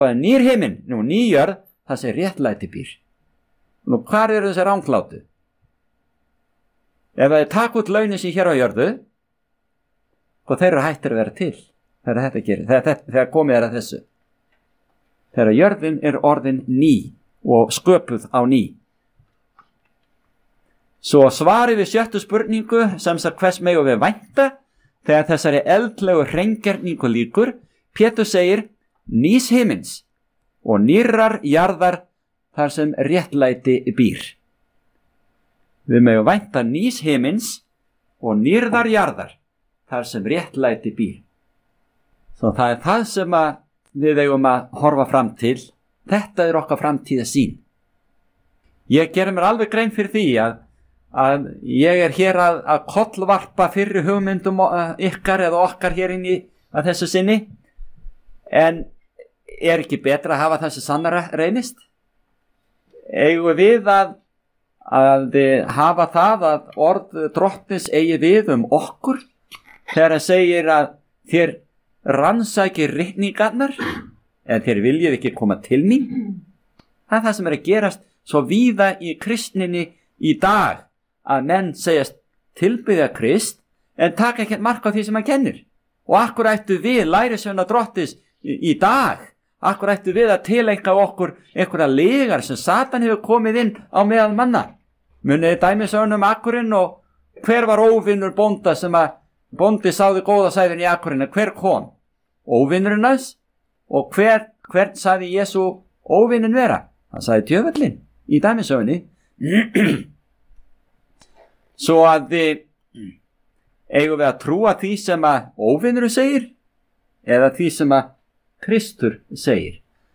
nýr himinn, ný jörð, það sem réttlæti býr. Nú, hvar eru þessi ranglátu? Ef það taka út launin sem hér á jörðu, og þeir eru hættir að vera til. Þegar þetta gerir, þegar komið er að þessu. Þegar jörðin er orðin ný og sköpuð á ný. Svo svarið við 7. spurningu, sem sagt hvers megum við vænta, þegar þessari eldlegu hreingerningu lýkur, Pétur segir nýs himins og nýrrar jarðar þar sem réttlæti býr. Við megum vænta nýs himins og nýrrar jarðar þar sem réttlæti býr. Svo það er það sem við eigum að horfa fram til. Þetta er okkar framtíðarsýn. Ég gerir mér alveg grein fyrir því að ég er hér að kollvarpa fyrri hugmyndum ykkar eða okkar hér inn í að þessu sinni. En er ekki betra að hafa þessi sannara reynist? Eigum við að hafa það að orð drottins eigi við okkur þegar hann segir að þér rannsækir ritningarnar en þér viljið ekki koma til mín? Það er það sem er að gerast svo víða í kristninni í dag, að menn segjast tilbiðja Krist en taka ekki mark á því sem hann kennir. Og akkur ættu við lærisveina drottins í dag, akkur ættu við að tileinka okkur einhverja lygar sem Satan hefur komið inn á meðal manna. Muniði dæmisögnum akkurinn, og hver var óvinnur bónda sem að bóndi sáði góða sæðin í akkurinn, hver kom? Óvinnurinn hans. Og hvern sagði Jesú óvinnin vera? Hann sagði djöfullinn í dæmisögunni. Svo að eigum við að trúa því sem að óvinnurinn segir eða því sem að Kristur segir.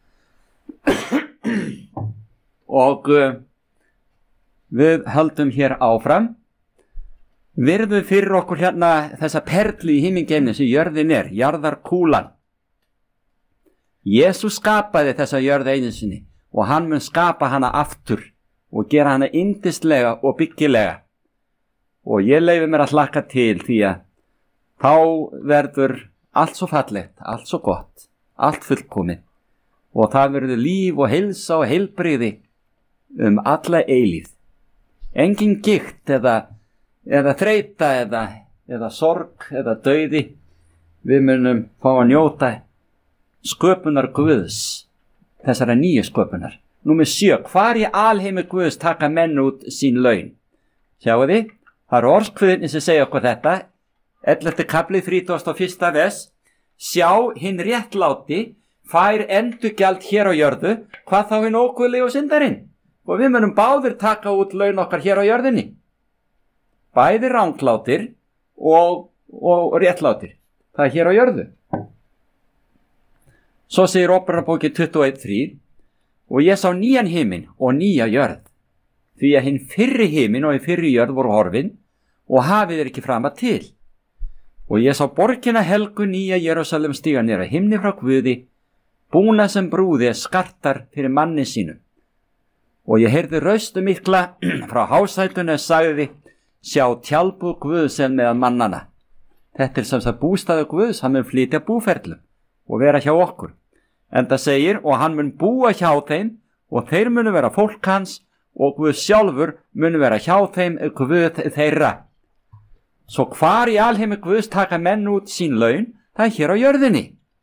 Og við höldum hér áfram. Virðum fyrir okkur hérna þessa perlu í himingeimni sem jörðin er, jarðarkúlan. Jesús skapaði þessa jörð einu sinni og hann mun skapa hana aftur og gera hana yndislega og byggilega. Og ég leyfi mér að hlakka til því að þá verður allt svo fallegt, allt svo gott, allt fullkomið, og það verður líf og heilsa og heilbrigði alla eilífð. Engin gikt eða þreyta eða sorg eða dauði. Við munum fá að njóta sköpunar Guðs, þessara nýju sköpunar. Númer 7. Hvar í alheimi Guðs taka menn út sín laun? Sjáu þið, það er orðskviðni sem segja okkur þetta. 11. kapli 31. vers. Sjá, hinn réttláti fær endurgjald hér á jörðu, hvað þá hinn óguðlegi og syndarinn? Og við munum báðir taka út laun okkar hér á jörðinni. Bæði ranglátir og réttlátir. Það er hér á jörðu. Svo segir Ópererbókin 21:3, og ég sá nýjan himinn og nýja jörð, því að hinn fyrri himinn og hinn fyrri jörð voru horfin og hafið er ekki frama til. Og ég sá borgina helgu nýja Jerúsalem stíga niður að himni frá Guði, búna sem brúði skartar fyrir manni sínum. Og ég heyrði raustu mikla frá hásætunni sagði, sjá tjaldbúð Guðs meðal mannana. Þetta er sem sagt bústaður Guðs, hann mun flytja búferlum og vera hjá okkur. En það segir, og hann mun búa hjá þeim og þeir munu vera fólk hans og Guð sjálfur munu vera hjá þeim Guð þeirra. Svo hvar í alheimi Guðs taka menn út sín laun? Það er hér á jörðinni.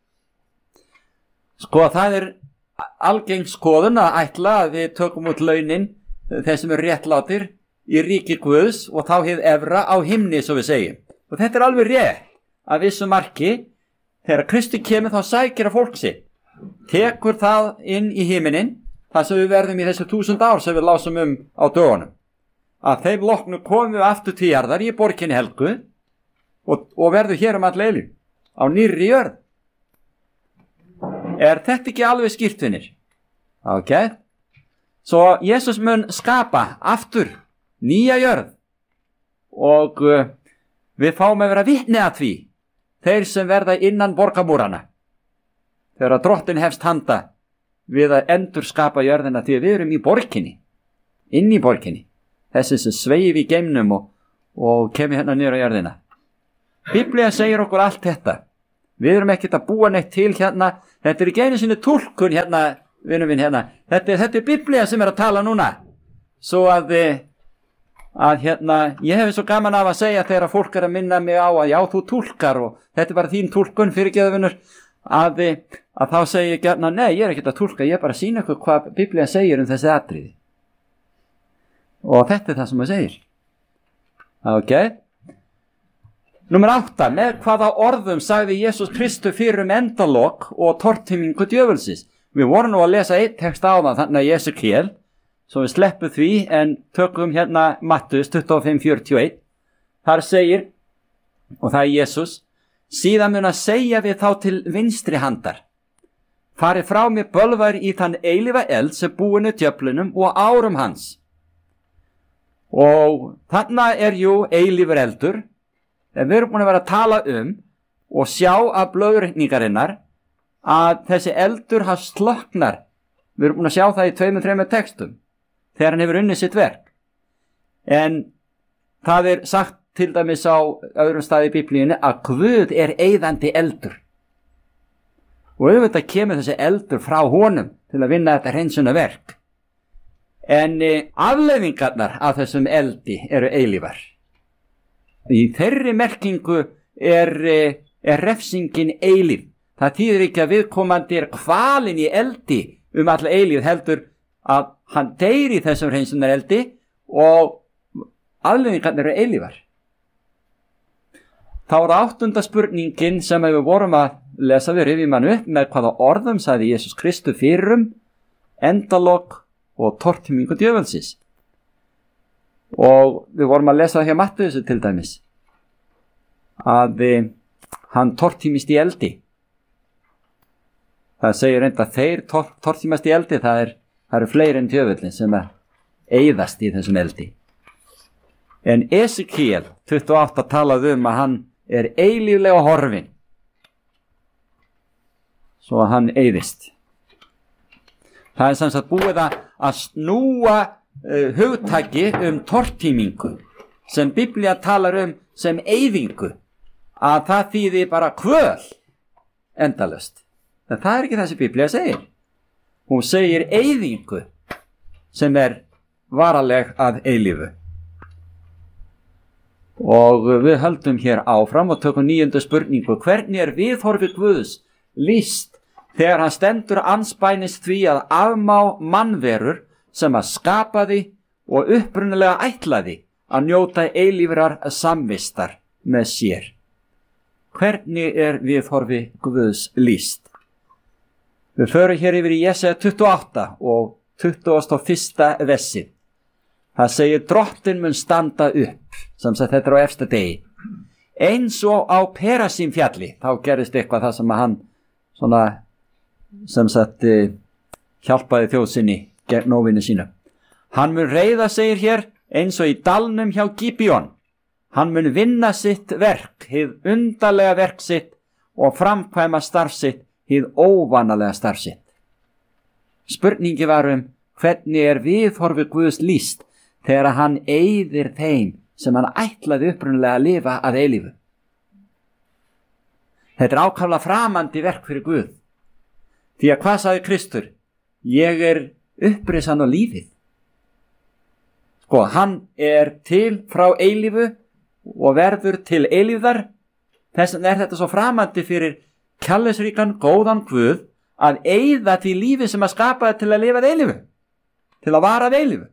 Sko, það er algeng skoðun að ætla að við tökum út launin, þeir sem eru réttlátir, í ríki Guðs og þá hið efra á himni, svo við segjum. Og þetta er alveg rétt að vissu marki. Þegar Kristi kemur þá sækir að fólk sitt, tekur það inn í himinin, það sem við verðum í þessu 1000 ár sem við lásum á dögunum. Að þeim loknu komum við aftur til jarðar í borginni helgu og verðum hér all eilífð á nýrri jörð. Er þetta ekki alveg skýrtvinnir? Ok. Svo Jesús mun skapa aftur nýja jörð og við fáum að vera vitni að því, þeir sem verða innan borgamúrana, þegar að drottin hefst handa við að endur skapa jörðina, því að við erum í borginni, inn í borginni, þessi sem sveif í geimnum og kemur hérna niður á jörðina. Biblía segir okkur allt þetta. Við erum ekkert að búa neitt til hérna. Þetta ekki einu sinni túlkun hérna, vinur minn hérna. Þetta Biblía sem að tala núna. Svo að hérna, ég hef svo gaman af að segja þegar fólk að minna mig á að já, þú túlkar og þetta bara þín túlkun fyrirgeðvinur, að þá segi ég hérna, nei, ég ekkert að túlka, ég bara sýna ykkur hvað Biblía segir þessi atriði. Og þetta það sem það segir. Ok. Númer 8. Með hvaða orðum sagði Jesús Kristur fyrir endalok og tortímingu djöfulsins? Við vorum nú að lesa einn text á það, þannig að Jesekiel, svo við sleppum því, en tökum hérna Mattheus 25:41. Þar segir, og það er Jesús, síðan mun að segja við þá til vinstri handar, farið frá mér bölvar í þann eilífa eld sem búinu djöflunum og árum hans. Og þarna jú eilífur eldur, en við erum búin að vera að tala og sjá af blöðurreikningarinnar að þessi eldur hans slökknar. Við erum búin að sjá það í 2-3 textum þegar hann hefur unnið sitt verk. En það sagt til dæmis á öðrum staði í Biblíunni að Guð eyðandi eldur. Og auðvitað kemur þessi eldur frá honum til að vinna þetta hreinsunarverk. En afleiðingarnar af þessum eldi eru eilífar. Í þeirri merkingu refsingin eilíf. Það þýðir ekki að viðkomandi hvalinn í eldi alla eilíf, heldur að hann deyr í þessum hreinsunar eldi og afleiðingarnar eru eilífar. Þá 8. spurningin sem við vorum að lesa, við rifjum hann upp með hvaða orðum sagði Jesús Kristur fyrir endalok og tortímingu djöfulsins. Og við vorum að lesa það hjá Mattheus til dæmis að hann tortímist í eldi. Það segir reynda að þeir tortímast í eldi, það eru fleiri en djöfullin sem eyðast í þessum eldi. En Esekiel 28 talaði að hann eilíflega horfinn, svo að hann eyðist. Það sem sagt búið að snúa hugtaki tortímingu sem Biblía talar sem eyðingu, að það þýði bara kvöl endalaust. En það ekki það sem Biblía segir. Hún segir eyðingu sem varaleg að eilífu. Og við höldum hér áfram og tökum 9. spurningu. Hvernig viðhorfi Guðs lýst þegar hann stendur andspænis því að afmá mannverur sem að skapaði og upprunalega ætlaði að njóta eilífrar samvistar með sér? Hvernig viðhorfi Guðs lýst? Við förum hér yfir í Jesaja 28 og 21. versið. Það segir drottinn mun standa upp, sem sagt þetta á efsta degi. Eins og á Perasim fjalli, þá gerist eitthvað það sem hann svona, sem sagt, hjálpaði þjóð sinni gegn óvinni sínu. Hann mun reiða, segir hér, eins og í dalnum hjá Gíbjón. Hann mun vinna sitt verk, hið undarlega verk sitt, og framkvæma starf sitt, hið óvanalega starf sitt. Spurningi var hvernig viðhorfi Guðs lýst þegar hann eyðir þeim sem hann ætlaði upprunalega að lifa að eilífu. Þetta ákaflega framandi verk fyrir Guð. Því að hvað sagði Kristur? Ég upprisan og lífið. Sko, hann til frá eilífu og verður til eilífðar. Þess vegna þetta svo framandi fyrir kærleiksríkan góðan Guð að eyða því lífi sem að skapaði til að lifa að eilífu, til að vara að eilífu.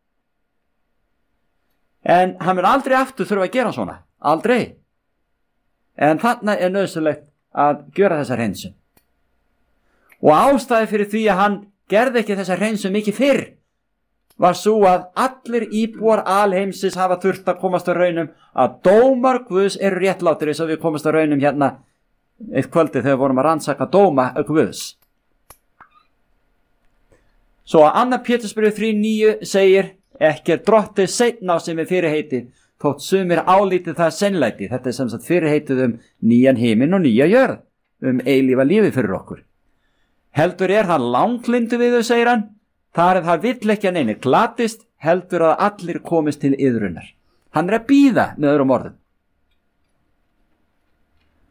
En hann mun aldrei aftur þurfa að gera svona, aldrei. En þarna nauðsynlegt að gera þessa hreinsun. Og ástæði fyrir því að hann gerði ekki þessa hreinsun mikið fyrr var svo að allir íbúar alheimsins hafa þurft að komast að raunum að dómar Guðs eru réttlátir, eins og við komast að raunum hérna eitt kvöldi þegar við vorum að rannsaka dóma Guðs. Svo að 2. Pétursbréf 3:9 segir ekki drottið seinna á sem fyrirheitið, þótt sumir álítið það sennlæti. Þetta sem sagt fyrirheitið nýjan himinn og nýja jörð, eilífa lífi fyrir okkur. Heldur það langlindu við þau, segir hann. Þar það vill ekki að neini glatist, heldur að allir komist til iðrunar. Hann að bíða með öðrum orðum.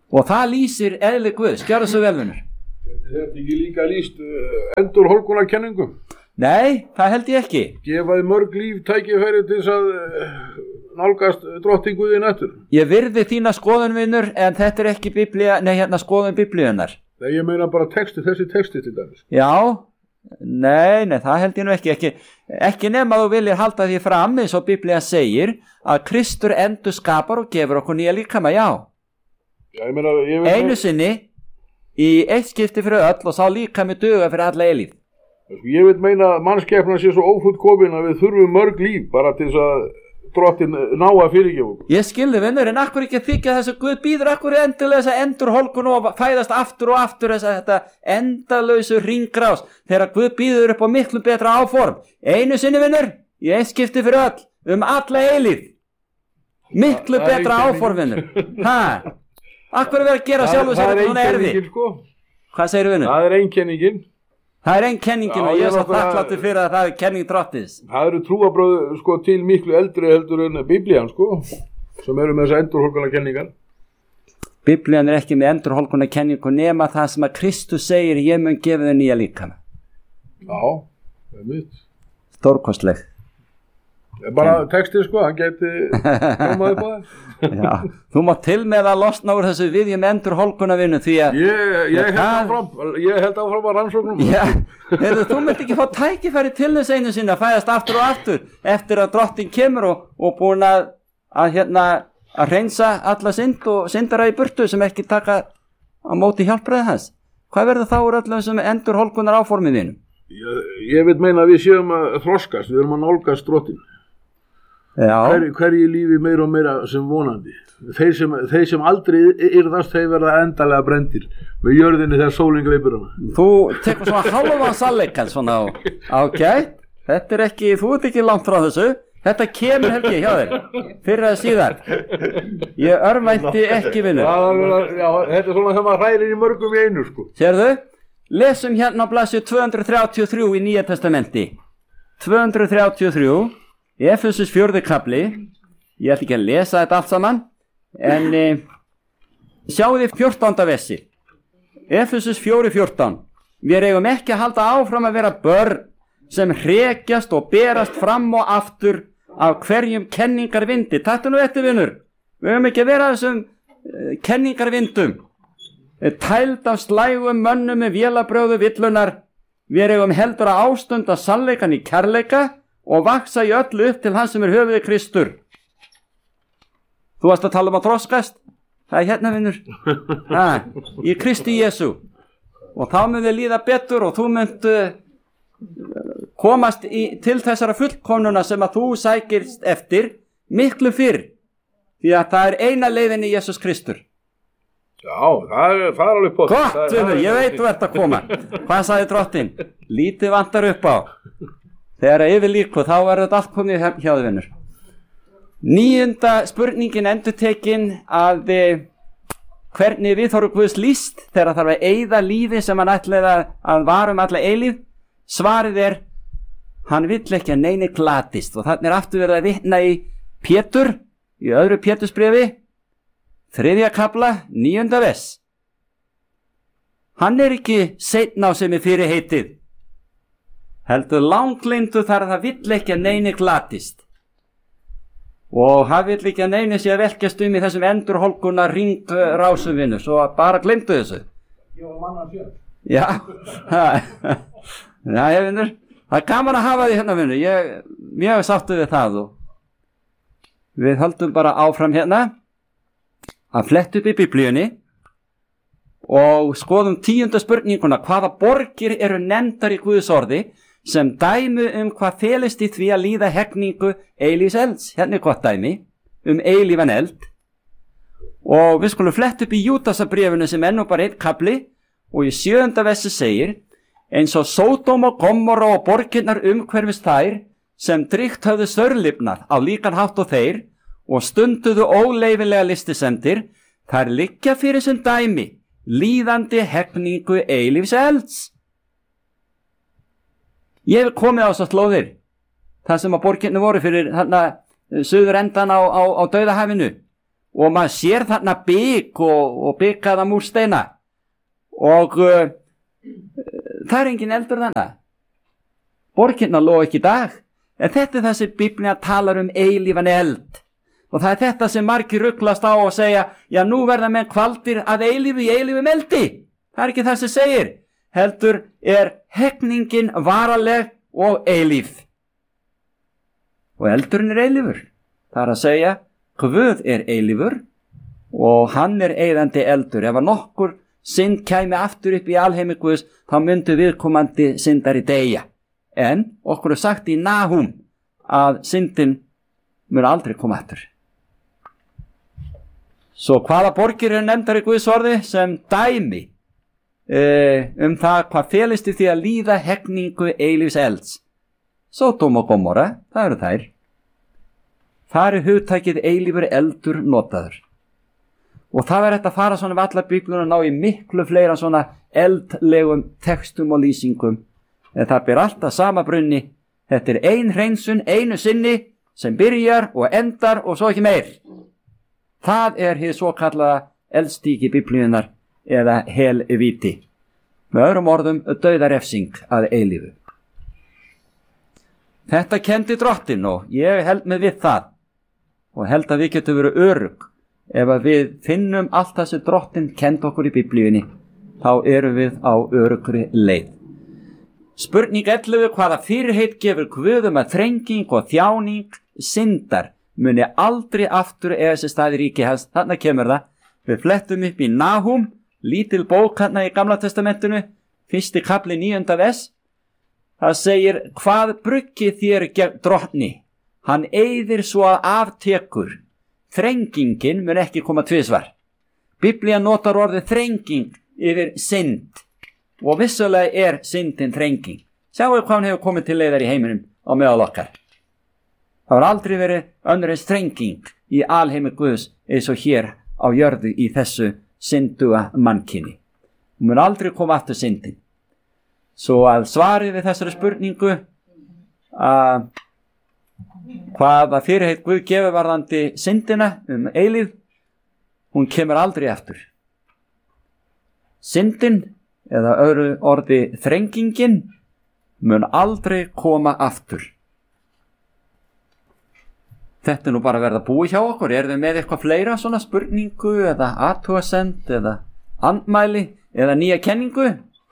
Og það lýsir eðli Guðs, gjörðu svo vel, vinur. Þetta ekki líka lýst endurhólkunarkenningum? Nei, það held ég ekki. Gefaði mörg líf tækifæri til þess að nálgast drottninguðin eftir. Ég virði þína skoðun, vinur, en þetta ekki Biblía, skoðun Biblíunnar. Nei, ég meina bara þessi texti til dæmis. Já, nei, það held ég nú ekki nema þú viljir halda því fram eins og Biblía segir að Kristur endur skapar og gefur okkur nýja líkama, já. Já, ég meina einu sinni í eitt skipti fyrir öll og sá líkami duga fyrir alla eilíð. Ég vil meina að mannskepnan sé svo ófullkomin að við þurfum mörg líf bara til þess að drottin ná að fyrirgefa. Ég skilði, vinur, en akkur ekki þykja þess að Guð býður akkur endilega þess að endurhólkun og fæðast aftur og aftur þetta endalausu hringrás þegar Guð býður upp á miklu betra áform. Einu sinni, vinur, í eitt skipti fyrir öll alla eilíð. Miklu betra áform, vinur. Akkur verið að gera sjálfur sér þetta núna erfi. Sko. Hvað segir vinur? Það er einkenningin. Það er einn kenningin og ég er svo þakkláttur fyrir að það er kenning drottins. Það eru trúarbröð sko til miklu eldri heldur en Biblían sko, sem eru með þessa endurhólkunarkenningar. Biblían er ekki með endurhólkunarkenningu nema það sem að Kristus segir ég mun gefa þau nýja líkama. Já, það er mitt. Stórkostleg. Bara textið sko, hann geti komað upp á það. Já, þú mátt til með að losna úr þessu viðjum endurhólkunarvinnu því að ég held áfram að rannsóknum. Já, þú myndi ekki fá tækifæri til þess einu sinni að fæðast aftur og aftur eftir að drottin kemur og búin að hreinsa alla synd og syndara í burtu sem ekki taka á móti hjálpræði hans. Hvað verður þá úr öllum sem endurhólkunar áformið þínum? Ég vil meina að við séum að þroskast, við erum að nálgast drottin. Hverju lífi meira og meira sem vonandi. Þeir sem aldrei yrðast, þeir verða endalega brendir með jörðinni þegar sólin greipur hana. Þú tekur svona hálfan sannleikann svona ágætt. Þetta er ekki, þú ert ekki langt frá þessu. Þetta kemur helgi hjá þér fyrir að síðar. Ég örvænti ekki, vinur. Já, þetta er svona þegar maður hrærir í mörgum í einu sko. Sérðu? Lesum hérna á blaðsíðu 233 í Nýja testamenti. 233 Efesus 4. kafli. Ég ætla ekki að lesa þetta allt saman, en sjáðu þið 14. versi. Efesus 4:14. Við eigum ekki að halda áfram að vera börn sem hrekjast og berast fram og aftur af hverjum kenningarvindi. Taktu nú eftir, vinur. Við eigum ekki að vera þessum kenningarvindum tæld af slægum mönnum með vélabrögðu villunar. Við eigum heldur að ástunda sannleikann í kærleika og vaksa í öllu upp til hans sem höfuðið Kristur. Þú varst að tala um að þroskast. Það er hérna, vinur. Í Kristi Jesú. Og þá mun þið líða betur og þú munt komast til þessara fullkomnuna sem að þú sækirst eftir miklu fyrr. Því að það er eina leiðin í Jesús Kristur. Já, það er alveg pott. Gott, vinur, ég veit þú ert að koma. Hvað sagði drottin? Lítið vantar upp á. Þegar yfir líku, þá er þetta allt komið hjá þið, vinur. 9. spurningin endurtekin að hvernig viðhorf Guðs lýst þegar þarf að eyða lífi sem hann ætlaði að vara alla eilíf. Svarið er, hann vill ekki að neini glatist. Og þannig aftur verið að vitna í Pétur, í öðru Pétursbréfi, 3. kafla, 9. vers. Hann er ekki seinn á sem er fyrir heitið. Heldur langleymdur þar að það vill ekki að neini glatist. Og hann vill ekki að neini sé að velkjast í þessum endurhólkunar hringrásum, vinur, svo bara gleymdu þessu. Ég var manna sjálf. Já, já, vinur, það er gaman að hafa því hérna, vinur, ég mjög sáttu við það og við höldum bara áfram hérna að fletta upp í Biblíunni og skoðum 10. spurninguna, hvaða borgir eru nefndar í Guðs orði sem dæmi hvað felist í því að líða hegningu eilífs elds. Hérna er gott dæmi eilífan eld. Og við skulum fletta upp í Júdasarbréfinu sem ennú bara 1 kafli og í 7. versi segir, eins og Sódóm og Gomorra og borgirnar umhverfis þær sem drygt höfðu sörlifnað á líkan hátt og þeir og stunduðu óleifilega listisemdir, þær liggja fyrir sem dæmi líðandi hegningu eilífs elds. Ég hef komið á þessar slóðir, þar sem að borgirnu voru fyrir þarna suður endan á Dauðahafinu og maður sér þarna bygg og byggaða múrsteina og það er engin eldur þannig. Borginna ló ekki í dag, en þetta er það sem Biblían talar eilífan eld. Og það er þetta sem margir ruglast á og segja, já nú verða menn kvaldir að eilífu í eilífum eldi. Það er ekki það sem segir. Heldur er hegningin varaleg og eilíf. Og eldurinn er eilífur. Það er að segja, Guð er eilífur og hann er eyðandi eldur. Ef að nokkur synd kæmi aftur upp í alheimi Guðs, þá myndu viðkomandi syndari deyja. En okkur er sagt í Nahum að syndin mun aldrei koma aftur. Svo hvaða borgir eru nefndar í Guðs orði sem dæmi það hvað felist í því að líða hegningu eilífs elds? Sódóm og Gomorra, það eru þær. Þar er hugtækið eilífur eldur notaður. Og það er þetta að fara svona við allar Biblíuna og ná í miklu fleira svona eldlegum textum og lýsingum. En það ber alltaf sama brunni. Þetta er ein hreinsun, einu sinni sem byrjar og endar og svo ekki meir. Það er hið svo kallaða eldstíki Biblíunar eða helvíti. Með öðrum orðum dauðarefsing að eilífu. Þetta kenndi Drottinn og ég held með við það og held að við getum verið örugg. Ef að við finnum allt það sem Drottinn kenndi okkur í Biblíunni, þá erum við á öruggri leið. Spurning 11. Hvaða fyrirheit gefur Guð að þrenging og þjáning syndar muni aldrei aftur eiga sér stað í ríki hans? Þarna kemur það. Við flettum upp í Nahum, lítil bók hérna í Gamla testamentinu, 1. kafli 9. vers. Það segir, hvað bruggið þér gegn Drottni? Hann eyðir svo að aftekur. Þrengingin mun ekki koma tvisvar. Biblían notar orðið þrenging yfir synd. Og vissulega er syndin þrenging. Sjáu hvað hann hefur komið til leiðar í heiminum á meðal okkar. Það var aldrei verið önnur en þrenging í alheimi Guðs eins og hér á jörðu í þessu synduga mannkyni. Hún mun aldrei koma aftur syndin. Svo að svarið við þessari spurningu hvaða fyrirheit Guð gefur varðandi syndina eilíf, hún kemur aldrei aftur. Syndin eða öðru orði þrengingin mun aldrei koma aftur. Þetta er nú bara verið að búi hjá okkur. Er þið með eitthvað fleira svona spurningu eða athugasend eða andmæli eða nýja kenningu?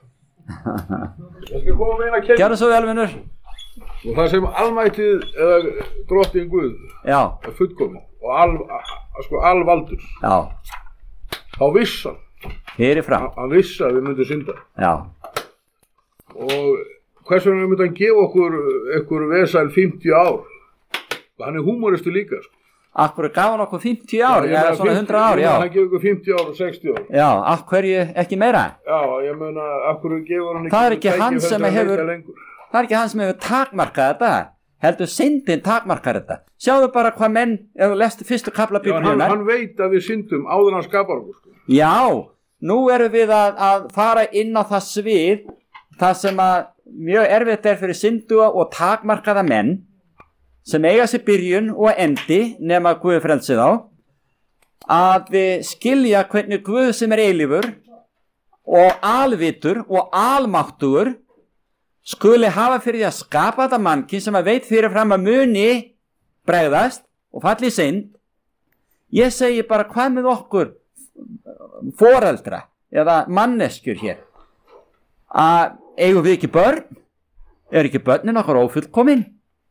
Ég skal koma með eina kenningu. Gerðu svo vel, vinur. Og það sem almættið eða Drottinn Guð er fullkominn og alvaldur. Já. Þá viss hann. Fyrirfram. Hann vissi að við myndum synda. Já. Og hvers vegna myndi hann gefa okkur einhver vesæl 50 ár? Hann er húmoristu líka. Akkur gaf hann okkur 50 ár, eða svona 100 ár, já. Hann gefur okkur 50 ár og 60 ár. Já, af hverju ekki meira? Já, ég meina, akkur gefur hann ekki... Það er ekki hann sem hefur takmarkað þetta. Heldur syndin takmarkað þetta. Sjáðu bara hvað menn, ef þú lestu fyrstu kafla Biblíunnar. Hann veit að við syndum áður hann skapar okkur. Já, nú erum við að fara inn á það svið, það sem að mjög erfitt er fyrir synduga og takmarkaða menn, sem eiga sér byrjun og endi, nema Guð frelsið á, að skilja hvernig Guð sem er eilífur og alvitur og almáttugur skuli hafa fyrir því að skapa þetta mannkyn sem að veit fyrir fram að muni bregðast og falli í synd. Ég segi bara, hvað með okkur foreldra eða manneskjur hér? Eigum við ekki börn? Er ekki börnin okkar ófullkomin?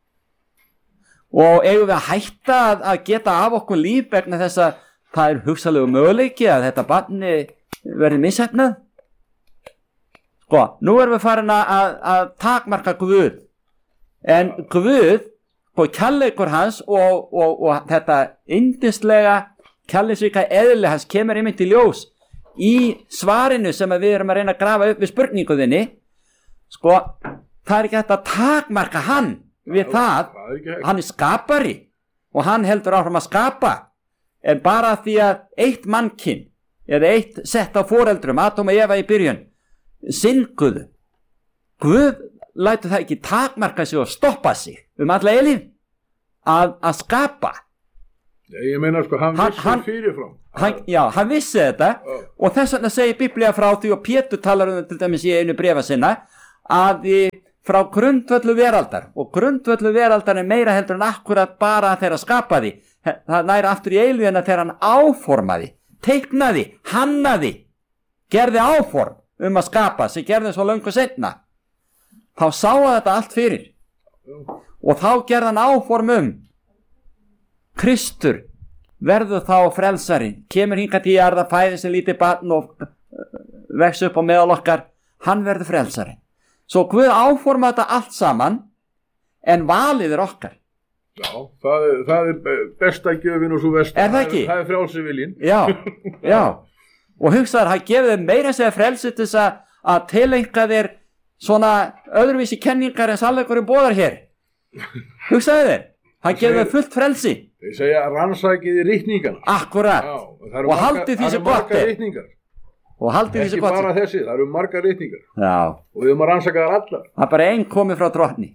Og eigum við að hætta að geta af okkur líf vegna þess að það er hugsanlegu möguleiki að þetta barni verði misheppnað? Sko, nú erum við farin að takmarka Guð. En Guð, og kærleikur hans og þetta yndislega kærleiksríka eðli hans kemur einmitt í ljós í svarinu sem við erum að reyna að grafa upp við spurninguðinni. Sko, það er ekki hægt að takmarka hann við það. Hann er skapari og hann heldur áfram að skapa. En bara því að eitt mannkyn eða eitt sett á foreldrum, Adam og Eva í byrjun, synguðu. Guð lætur það ekki takmarka sig og stoppa sig alla eilíf að skapa. Ég meina sko, hann vissi fyrirfram. Hann vissi þetta og þess vegna segir Biblía frá því og Pétur talar til dæmis í einu bréfa sinna að frá grundvöllu veraldar og grundvöllu veraldar meira heldur en akkurat bara þegar skapaði. Það næri aftur í eilíðina þegar hann áformaði, teiknaði, hannaði, gerði áform að skapa sem gerði svo löngu seinna. Þá sá þetta allt fyrir og þá gerði hann áform Kristur verður þá frelsari, kemur hingað til jarða, fæðir sem lítið barn og vex upp á meðal okkar, hann verður frelsari. Svo Guð áforma þetta allt saman, en valið okkar. Já, það besta gjöfin og svo versta. Það ekki? Það frjálsi viljinn. Já. Og hugsaður, hann gefið þeim meira segja frelsi til þess að tileinka þér svona öðruvísi kenningar en sannleikurinn boðar hér. Hugsaðu þér, hann gefið þeim fullt frelsi. Þeir segja rannsakið í ritningana. Akkurat. Og haldið því sem gott er. Og haldið því sem gott er. Ekki bara þessi, það eru margar ritningar. Já. Og við höfum að rannsaka þar allar. Það er bara einn komið frá drottni.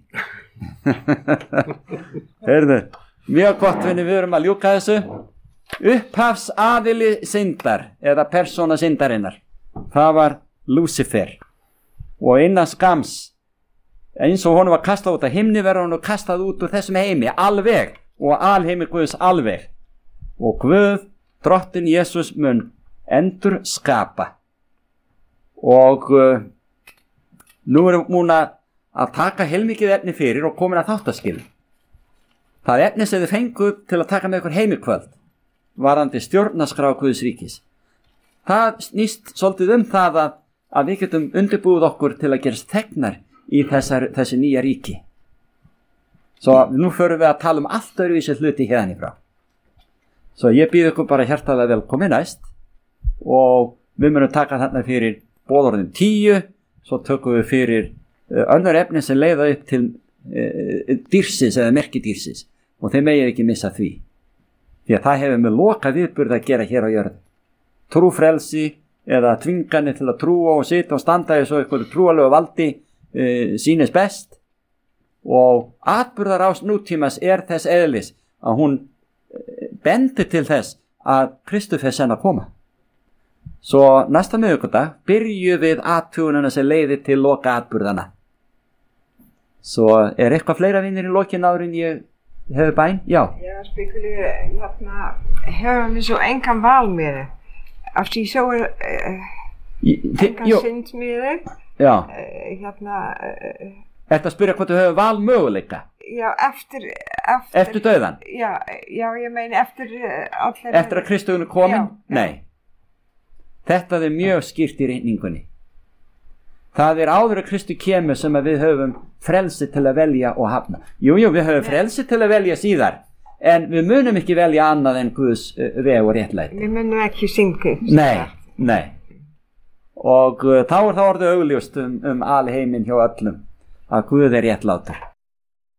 Heyrðu, mjög gott vinni, við erum að ljúka þessu. Upphafsaðili syndar eða persóna syndarinnar. Það var Lúsifer. Og innan skams, eins og honum var kastað út af himni, verður honum kastað út úr þessum heimi alveg. Og alheimi Guðs alveg og Guð, drottin Jesús mun endur skapa og nú erum við múin að taka heilmikið efni fyrir og komin að þáttaskil. Það efni sem þið fenguð til að taka með ykkur heimikvöld varandi stjórnarskrá Guðs ríkis. Það snýst svolítið það að við getum undirbúið okkur til að gerast þegnar í þessi nýja ríki. Svo nú förum við að tala allt öðruvísi hluti hérna frá. Svo ég býð ykkur bara hjartalega velkomin næst og við munum taka þarna fyrir boðorðin 10, svo tökum við fyrir önnur efni sem leiða upp til dýrsins eða merkidýrsins og þeir megið ekki missa því. Því að það hefur með loka viðburð að gera hér á jörð. Trúfrelsi eða tvingani til að trúa og sitja og standa í svo ykkur trúalegu valdi sýnist best. Og atburðarás nútímas þess eðlis að hún bendir til þess að Kristur fer senn að koma. Svo næsta miðvikudag byrjum við athugunina sem leiðir til loka atburðana. Svo eitthvað fleira vinnir í lokin áður en ég hefur bæn? Já. Jag spekulerar höfum við svo engan val með det. Af því svo engan synd með det. Já. Þetta spyrja hvort þú hefur valmöguleika? Já, eftir dauðan? Já, ég meina eftir allir... Eftir að Kristurinn er komin? Já. Nei. Þetta er mjög skýrt í ritningunni. Það áður að Kristur kemur sem að við höfum frelsi til að velja og hafna. Jú, við höfum frelsi til að velja síðar, en við munum ekki velja annað en Guðs veg og réttlæti. Við munum ekki syngu. Nei. Og þá það orðið augljóst alheiminn hjá öllum að Guð réttlátur.